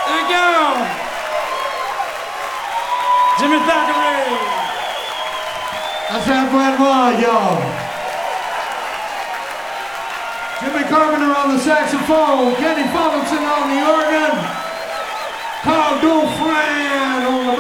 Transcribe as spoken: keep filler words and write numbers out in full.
There we go. Jimmy Thackeray. That's that Brad Wall, y'all. Jimmy Carpenter on the saxophone, Kenny Fullerton on the organ, Carl Dufresne on the